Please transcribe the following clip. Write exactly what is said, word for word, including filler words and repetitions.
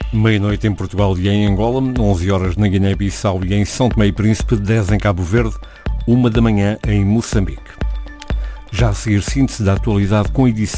Meia-noite em Portugal e em Angola, onze horas na Guiné-Bissau e em São Tomé e Príncipe, dez em Cabo Verde, uma da manhã em Moçambique. Já a seguir, síntese da atualidade com edição